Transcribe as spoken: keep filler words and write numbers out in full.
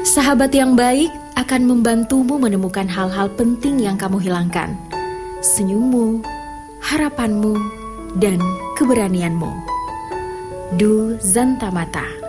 Sahabat yang baik akan membantumu menemukan hal-hal penting yang kamu hilangkan. Senyummu, harapanmu, dan keberanianmu. Du Zantamata.